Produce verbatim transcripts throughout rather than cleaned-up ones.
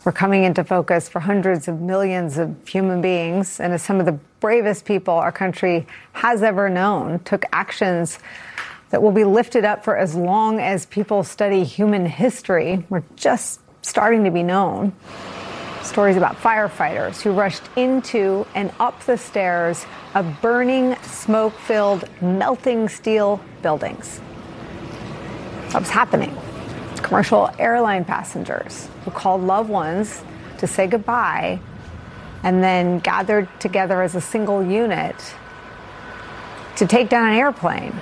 were coming into focus for hundreds of millions of human beings, and as some of the bravest people our country has ever known took actions that will be lifted up for as long as people study human history, were just starting to be known. Stories about firefighters who rushed into and up the stairs of burning, smoke-filled, melting steel buildings. That was happening. Commercial airline passengers who called loved ones to say goodbye and then gathered together as a single unit to take down an airplane,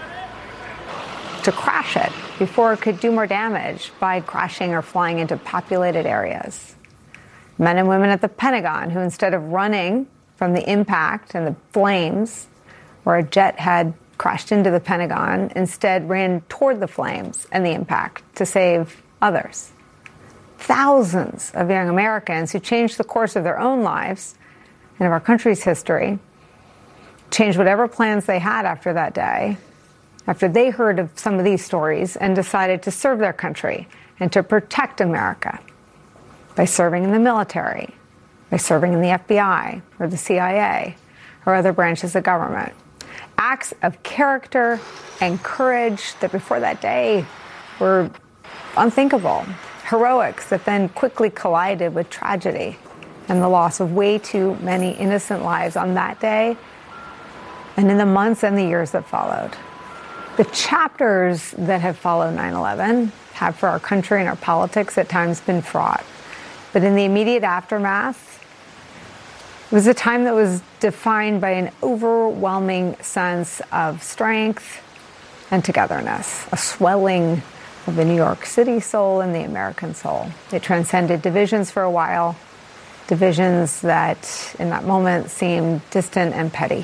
to crash it before it could do more damage by crashing or flying into populated areas. Men and women at the Pentagon who, instead of running from the impact and the flames where a jet had crashed into the Pentagon, instead ran toward the flames and the impact to save others. Thousands of young Americans who changed the course of their own lives and of our country's history, changed whatever plans they had after that day, after they heard of some of these stories and decided to serve their country and to protect America by serving in the military, by serving in the F B I or the C I A or other branches of government. Acts of character and courage that before that day were unthinkable. Heroics that then quickly collided with tragedy and the loss of way too many innocent lives on that day and in the months and the years that followed. The chapters that have followed nine eleven have for our country and our politics at times been fraught. But in the immediate aftermath, it was a time that was defined by an overwhelming sense of strength and togetherness, a swelling of the New York City soul and the American soul. It transcended divisions for a while, divisions that in that moment seemed distant and petty.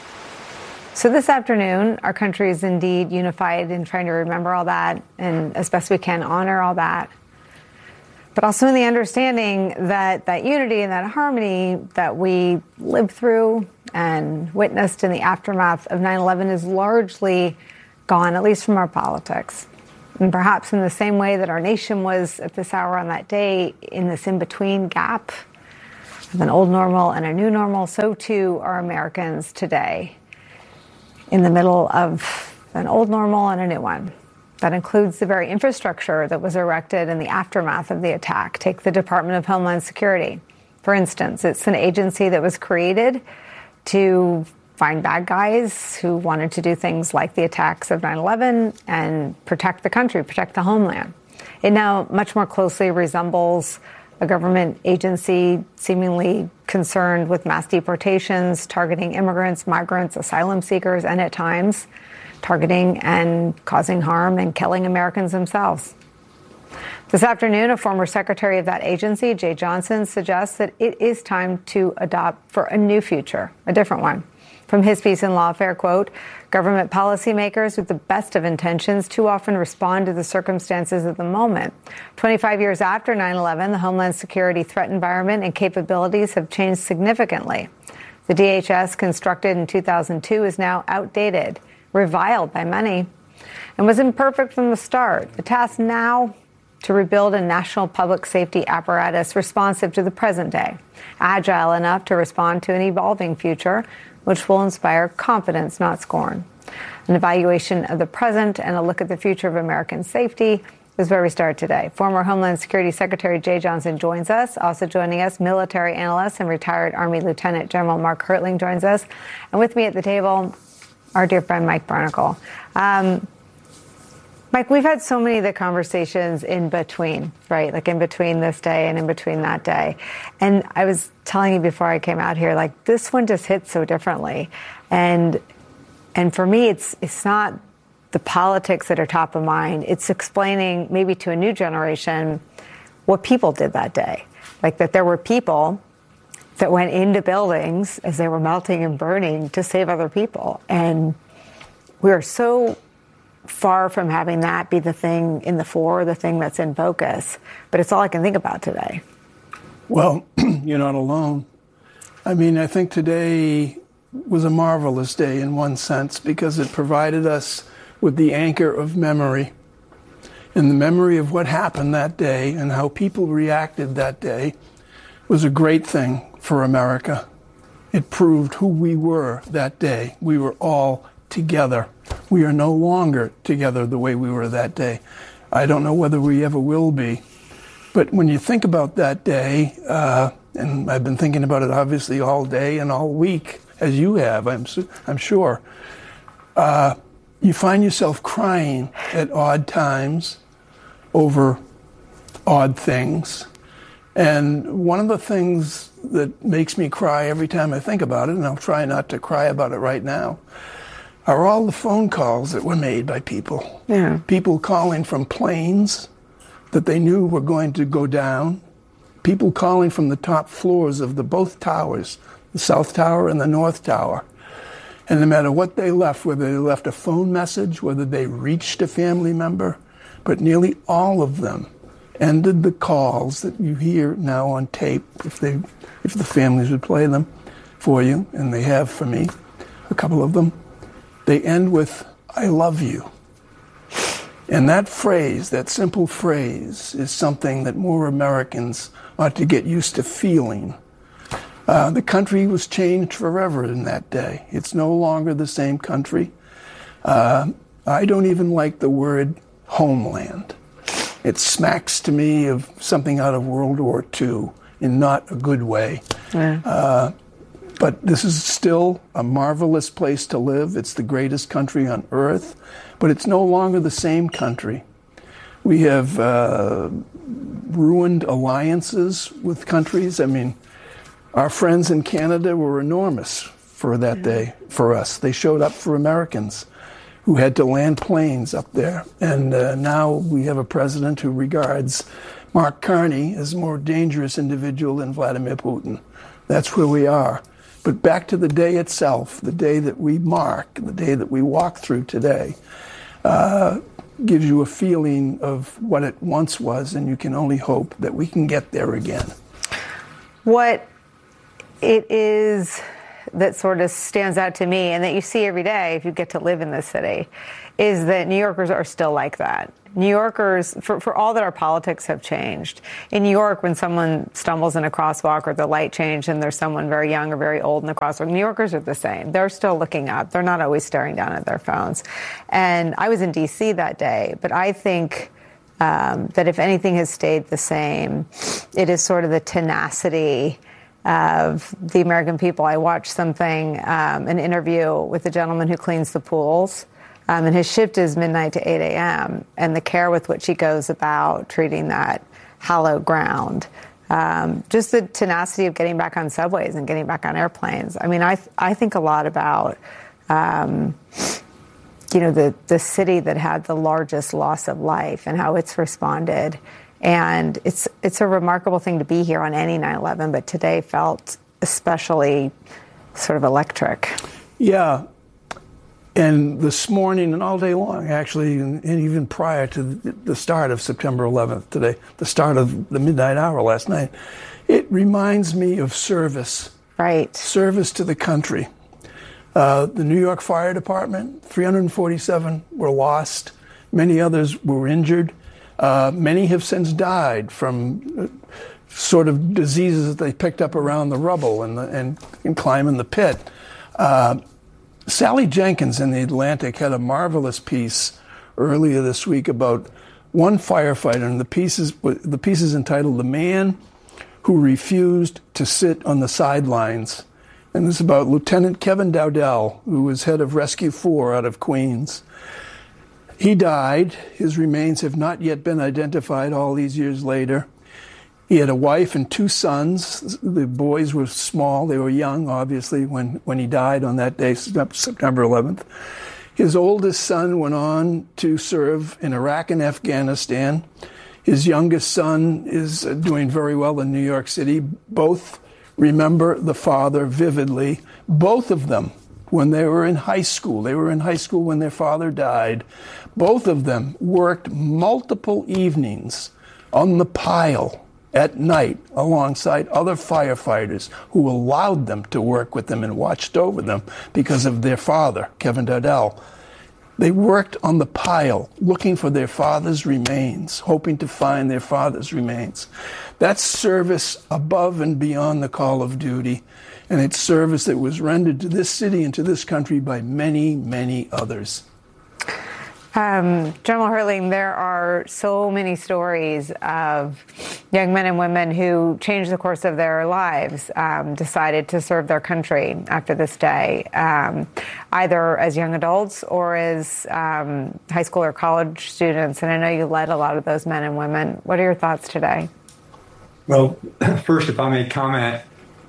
So this afternoon, our country is indeed unified in trying to remember all that and as best we can honor all that. But also in the understanding that that unity and that harmony that we lived through and witnessed in the aftermath of nine eleven is largely gone, at least from our politics. And perhaps in the same way that our nation was at this hour on that day in this in-between gap of an old normal and a new normal, so too are Americans today in the middle of an old normal and a new one. That includes the very infrastructure that was erected in the aftermath of the attack. Take the Department of Homeland Security. For instance, it's an agency that was created to find bad guys who wanted to do things like the attacks of nine eleven and protect the country, protect the homeland. It now much more closely resembles a government agency seemingly concerned with mass deportations, targeting immigrants, migrants, asylum seekers, and at times targeting and causing harm and killing Americans themselves. This afternoon, a former secretary of that agency, Jeh Johnson, suggests that it is time to adopt for a new future, a different one. From his piece in Lawfare, quote, government policymakers with the best of intentions too often respond to the circumstances of the moment. twenty-five years after nine eleven, the Homeland Security threat environment and capabilities have changed significantly. The D H S, constructed in two thousand two, is now outdated, reviled by many, and was imperfect from the start. The task now to rebuild a national public safety apparatus responsive to the present day, agile enough to respond to an evolving future, which will inspire confidence, not scorn. An evaluation of the present and a look at the future of American safety is where we start today. Former Homeland Security Secretary Jeh Johnson joins us. Also joining us, military analyst and retired Army Lieutenant General Mark Hertling joins us. And with me at the table, our dear friend Mike Barnicle. Um, Mike, we've had so many of the conversations in between, right? Like in between this day and in between that day. And I was telling you before I came out here, like this one just hits so differently. And and for me, it's it's not the politics that are top of mind. It's explaining maybe to a new generation what people did that day. Like that there were people that went into buildings as they were melting and burning to save other people. And we are so far from having that be the thing in the fore, the thing that's in focus. But it's all I can think about today. Well, you're not alone. I mean, I think today was a marvelous day in one sense because it provided us with the anchor of memory. And the memory of what happened that day and how people reacted that day was a great thing for America. It proved who we were that day. We were all together. We are no longer together the way we were that day. I don't know whether we ever will be. But when you think about that day, uh, and I've been thinking about it obviously all day and all week, as you have, I'm, su- I'm sure, uh, you find yourself crying at odd times over odd things. And one of the things that makes me cry every time I think about it, and I'll try not to cry about it right now, are all the phone calls that were made by people. Yeah. People calling from planes that they knew were going to go down. People calling from the top floors of the both towers, the South Tower and the North Tower. And no matter what they left, whether they left a phone message, whether they reached a family member, but nearly all of them ended the calls that you hear now on tape, if they, if the families would play them for you, and they have for me, a couple of them. They end with, "I love you." And that phrase, that simple phrase, is something that more Americans ought to get used to feeling. Uh, the country was changed forever in that day. It's no longer the same country. Uh, I don't even like the word homeland. It smacks to me of something out of World War Two in not a good way. Yeah. Uh, but this is still a marvelous place to live. It's the greatest country on earth, but it's no longer the same country. We have uh, ruined alliances with countries. I mean, our friends in Canada were enormous for that yeah. day for us. They showed up for Americans who had to land planes up there. And uh, now we have a president who regards Mark Carney as a more dangerous individual than Vladimir Putin. That's where we are. But back to the day itself, the day that we mark, the day that we walk through today, uh, gives you a feeling of what it once was, and you can only hope that we can get there again. What it is that sort of stands out to me, and that you see every day if you get to live in this city, is that New Yorkers are still like that. New Yorkers, for, for all that our politics have changed, in New York, when someone stumbles in a crosswalk or the light changed and there's someone very young or very old in the crosswalk, New Yorkers are the same. They're still looking up. They're not always staring down at their phones. And I was in D C that day, but I think um, that if anything has stayed the same, it is sort of the tenacity of the American people. I watched something, um, an interview with the gentleman who cleans the pools, um, and his shift is midnight to eight a.m., and the care with which he goes about treating that hallowed ground. Um, just the tenacity of getting back on subways and getting back on airplanes. I mean, I th- I think a lot about, um, you know, the, the city that had the largest loss of life and how it's responded. And it's it's a remarkable thing to be here on any nine eleven, but today felt especially sort of electric. Yeah. And this morning and all day long, actually, and, and even prior to the, the start of September eleventh today, the start of the midnight hour last night, it reminds me of service. Right. Service to the country. Uh, the New York Fire Department, three hundred forty-seven were lost. Many others were injured. Uh, many have since died from uh, sort of diseases that they picked up around the rubble and, the, and, and climbing the pit. Uh, Sally Jenkins in The Atlantic had a marvelous piece earlier this week about one firefighter, and the piece is, the piece is entitled "The Man Who Refused to Sit on the Sidelines." And it's about Lieutenant Kevin Dowdell, who was head of Rescue four out of Queens. He died. His remains have not yet been identified all these years later. He had a wife and two sons. The boys were small. They were young, obviously, when, when he died on that day, September eleventh. His oldest son went on to serve in Iraq and Afghanistan. His youngest son is doing very well in New York City. Both remember the father vividly. Both of them, when they were in high school, they were in high school when their father died. Both of them worked multiple evenings on the pile at night alongside other firefighters who allowed them to work with them and watched over them because of their father, Kevin Dowdell. They worked on the pile, looking for their father's remains, hoping to find their father's remains. That's service above and beyond the call of duty, and it's service that was rendered to this city and to this country by many, many others. Um, General Hertling, there are so many stories of young men and women who changed the course of their lives, um, decided to serve their country after this day, um, either as young adults or as um, high school or college students. And I know you led a lot of those men and women. What are your thoughts today? Well, first, if I may comment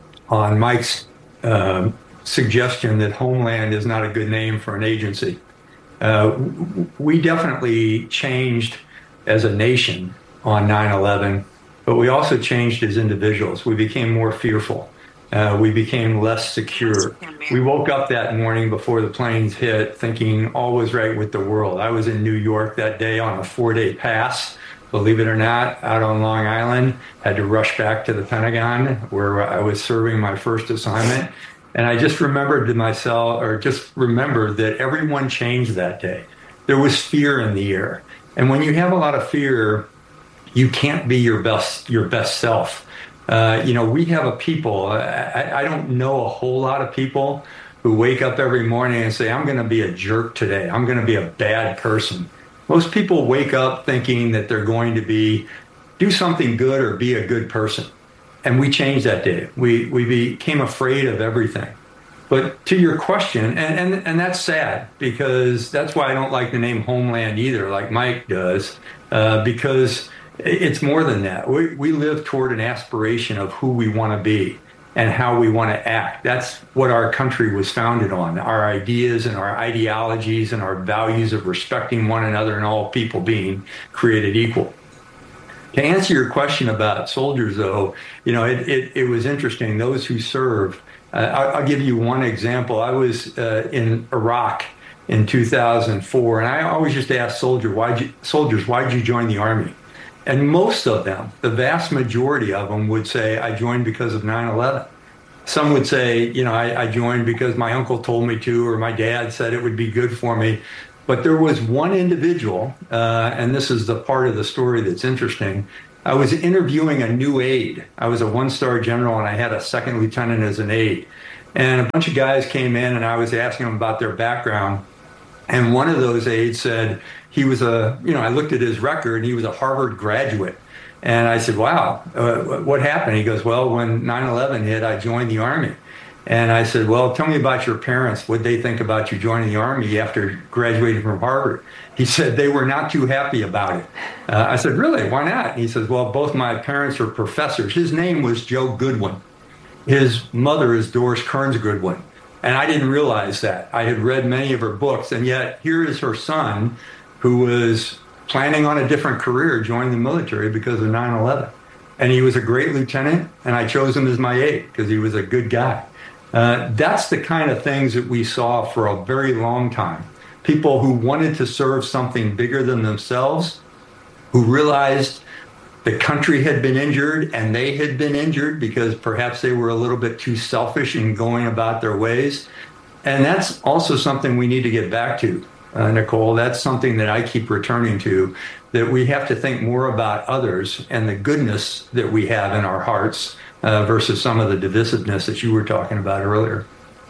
on Mike's uh, suggestion that Homeland is not a good name for an agency. Uh, we definitely changed as a nation on nine eleven, but we also changed as individuals. We became more fearful. Uh, we became less secure. We woke up that morning before the planes hit thinking all was right with the world. I was in New York that day on a four-day pass, believe it or not, out on Long Island. Had to rush back to the Pentagon where I was serving my first assignment. And I just remembered to myself, or just remembered that everyone changed that day. There was fear in the air. And when you have a lot of fear, you can't be your best your best self. Uh, you know, we have a people, I, I don't know a whole lot of people who wake up every morning and say, I'm going to be a jerk today. I'm going to be a bad person. Most people wake up thinking that they're going to be, do something good or be a good person. And we changed that day. We we became afraid of everything. But to your question, and, and, and that's sad, because that's why I don't like the name Homeland either, like Mike does, uh, because it's more than that. We, we live toward an aspiration of who we want to be and how we want to act. That's what our country was founded on, our ideas and our ideologies and our values of respecting one another and all people being created equal. To answer your question about soldiers, though, you know, it, it, it was interesting. Those who served, uh, I'll, I'll give you one example. I was uh, in Iraq in two thousand four, and I always just ask soldier, why'd you, soldiers, why'd you join the Army? And most of them, the vast majority of them would say, I joined because of nine eleven. Some would say, you know, I, I joined because my uncle told me to, or my dad said it would be good for me. But there was one individual, uh, and this is the part of the story that's interesting. I was interviewing a new aide. I was a one-star general, and I had a second lieutenant as an aide. And a bunch of guys came in, and I was asking them about their background. And one of those aides said he was a, you know, I looked at his record, and he was a Harvard graduate. And I said, wow, uh, what happened? He goes, well, when nine eleven hit, I joined the Army. And I said, well, tell me about your parents. What they think about you joining the Army after graduating from Harvard? He said they were not too happy about it. Uh, I said, really? Why not? And he says, well, both my parents are professors. His name was Joe Goodwin. His mother is Doris Kearns Goodwin. And I didn't realize that. I had read many of her books, and yet here is her son who was planning on a different career, joining the military because of nine eleven. And he was a great lieutenant, and I chose him as my aide because he was a good guy. Uh, that's the kind of things that we saw for a very long time. People who wanted to serve something bigger than themselves, who realized the country had been injured and they had been injured because perhaps they were a little bit too selfish in going about their ways. And that's also something we need to get back to, uh, Nicole. That's something that I keep returning to, that we have to think more about others and the goodness that we have in our hearts uh, versus some of the divisiveness that you were talking about earlier.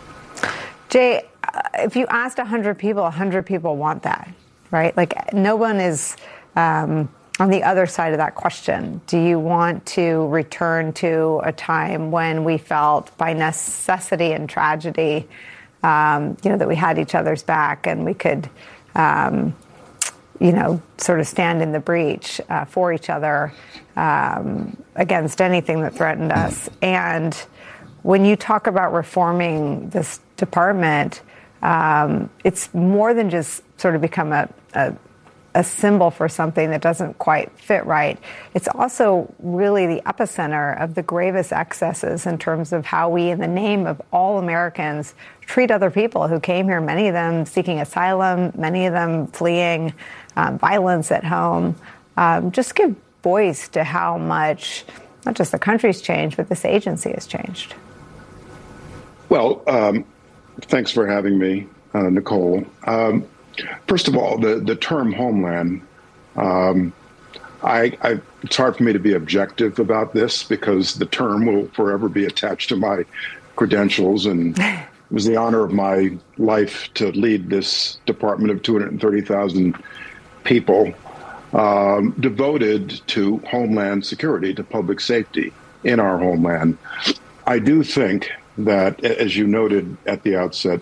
Jay, if you asked one hundred people, one hundred people want that, right? Like, no one is um, on the other side of that question. Do you want to return to a time when we felt by necessity and tragedy, um, you know, that we had each other's back and we could, um, you know, sort of stand in the breach uh, for each other um, against anything that threatened us? And when you talk about reforming this department, um, it's more than just sort of become a, a, a symbol for something that doesn't quite fit right. It's also really the epicenter of the gravest excesses in terms of how we, in the name of all Americans, treat other people who came here, many of them seeking asylum, many of them fleeing um, violence at home. Um, just give voice to how much, not just the country's changed, but this agency has changed. Well, um, thanks for having me, uh, Nicole. Um, First of all, the, the term homeland, um, I, I, it's hard for me to be objective about this because the term will forever be attached to my credentials. And it was the honor of my life to lead this department of two hundred thirty thousand people um, devoted to homeland security, to public safety in our homeland. I do think that, as you noted at the outset,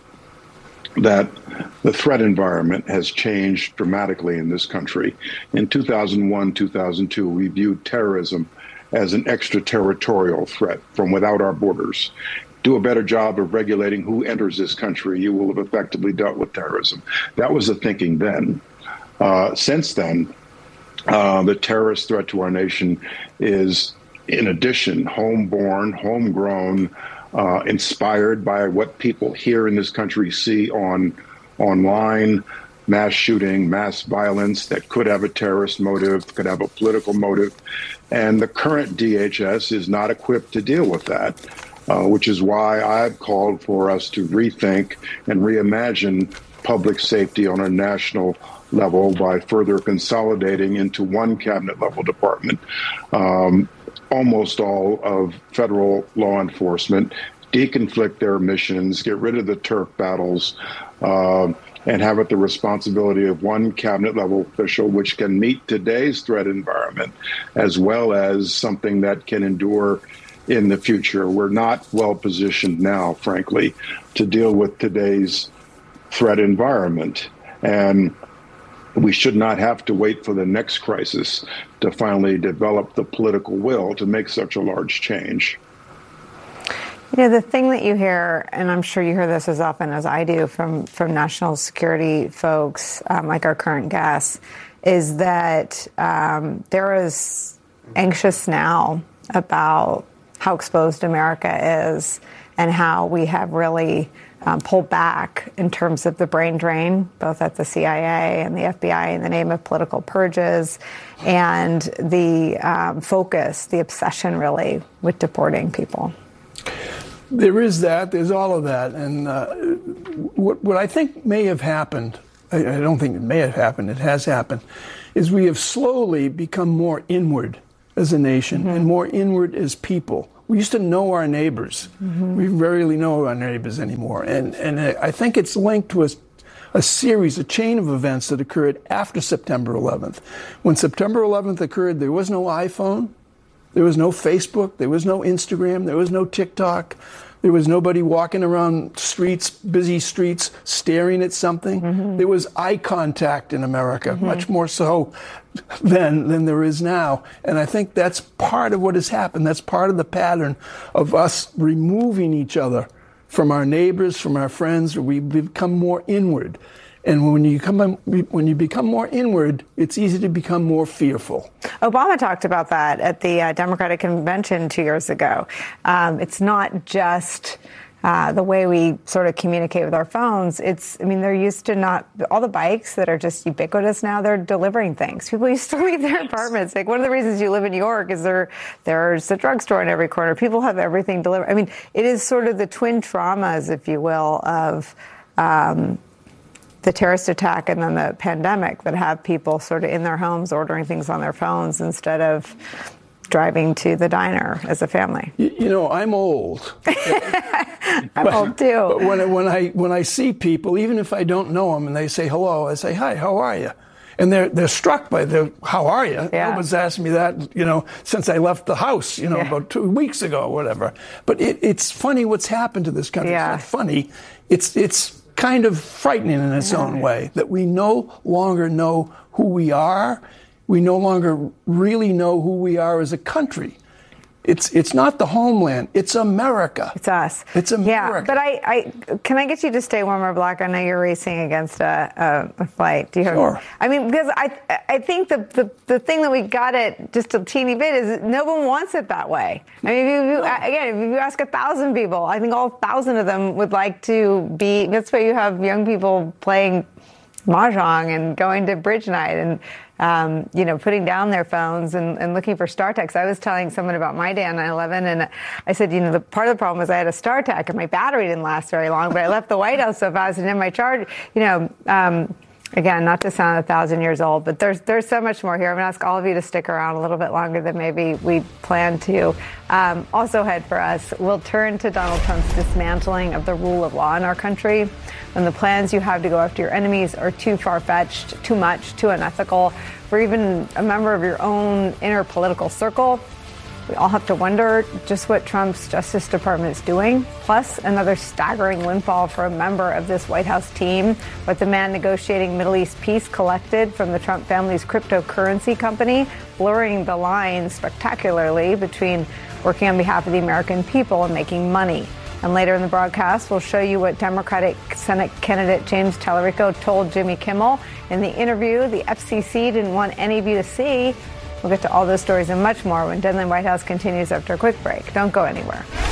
that the threat environment has changed dramatically in this country. In two thousand one, two thousand two, we viewed terrorism as an extraterritorial threat from without our borders. Do a better job of regulating who enters this country, you will have effectively dealt with terrorism. That was the thinking then. Uh, since then, uh, the terrorist threat to our nation is, in addition, homeborn, homegrown, Uh, inspired by what people here in this country see on online, mass shooting, mass violence that could have a terrorist motive, could have a political motive. And the current D H S is not equipped to deal with that, uh, which is why I've called for us to rethink and reimagine public safety on a national level by further consolidating into one cabinet level department. Um, almost all of federal law enforcement, deconflict their missions, get rid of the turf battles, uh, and have it the responsibility of one cabinet level official, which can meet today's threat environment, as well as something that can endure in the future. We're not well positioned now, frankly, to deal with today's threat environment. And we should not have to wait for the next crisis to finally develop the political will to make such a large change. You know, the thing that you hear, and I'm sure you hear this as often as I do from, from national security folks, um, like our current guests, is that um, there is anxious now about how exposed America is and how we have really Um, pulled back in terms of the brain drain, both at the C I A and the F B I in the name of political purges, and the um, focus, the obsession really with deporting people. There is that. There's all of that. And uh, what, what I think may have happened, I, I don't think it may have happened, it has happened, is we have slowly become more inward as a nation mm-hmm. and more inward as people. We used to know our neighbors. Mm-hmm. We rarely know our neighbors anymore. And and I think it's linked to a, a series, a chain of events that occurred after September eleventh. When September eleventh occurred, there was no iPhone, there was no Facebook, there was no Instagram, there was no TikTok. There was nobody walking around streets, busy streets, staring at something. Mm-hmm. There was eye contact in America, mm-hmm. much more so then than there is now. And I think that's part of what has happened. That's part of the pattern of us removing each other from our neighbors, from our friends. We become more inward. And when you come, when you become more inward, it's easy to become more fearful. Obama talked about that at the uh, Democratic Convention two years ago. Um, it's not just uh, the way we sort of communicate with our phones. It's, I mean, they're used to not, all the bikes that are just ubiquitous now, they're delivering things. People used to leave their apartments. Like, one of the reasons you live in New York is there, there's a drugstore in every corner. People have everything delivered. I mean, it is sort of the twin traumas, if you will, of um, the terrorist attack and then the pandemic that have people sort of in their homes ordering things on their phones instead of driving to the diner as a family. You, you know, I'm old. I'm but, old too. But when I, when I when I see people, even if I don't know them, and they say hello, I say, hi, how are you? And they're they're struck by the how are you? Yeah. No one's asked me that, you know, since I left the house, you know, yeah. about two weeks ago or whatever. But it, it's funny what's happened to this country. Yeah. It's not funny. It's it's kind of frightening in its yeah. own way that we no longer know who we are. We no longer really know who we are as a country. It's it's not the homeland. It's America. It's us. It's America. Yeah, but I, I can I get you to stay one more block? I know you're racing against a, a, a flight. Do you have? Sure. I mean, because I I think the, the the thing that we got it just a teeny bit is no one wants it that way. I mean, if you, if you, again, if you ask a thousand people, I think all thousand of them would like to be. That's why you have young people playing mahjong and going to bridge night and. Um, you know, putting down their phones and, and looking for StarTech. I was telling someone about my day on nine eleven, and I said, you know, the part of the problem was I had a StarTech and my battery didn't last very long, but I left the White House so fast and in my charge, you know, um, Again, not to sound a thousand years old, but there's there's so much more here. I'm going to ask all of you to stick around a little bit longer than maybe we planned to. Um, also ahead for us, we'll turn to Donald Trump's dismantling of the rule of law in our country. When the plans you have to go after your enemies are too far-fetched, too much, too unethical, for even a member of your own inner political circle, we all have to wonder just what Trump's Justice Department is doing. Plus, another staggering windfall for a member of this White House team, what the man negotiating Middle East peace collected from the Trump family's cryptocurrency company, blurring the lines spectacularly between working on behalf of the American people and making money. And later in the broadcast, we'll show you what Democratic Senate candidate James Tallarico told Jimmy Kimmel in the interview the F C C didn't want any of you to see. We'll get to all those stories and much more when Deadline White House continues after a quick break. Don't go anywhere.